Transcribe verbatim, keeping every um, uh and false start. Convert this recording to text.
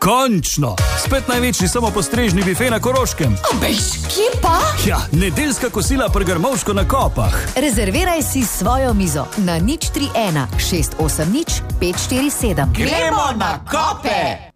Končno! Spet največji samopostrežni bife na Koroškem. Bež, kje pa? Ja, nedeljska kosila pri Grmovško na Kopah. Rezerviraj si svojo mizo na nič tri ena šest osem nič pet štiri sedem. Gremo na Kope!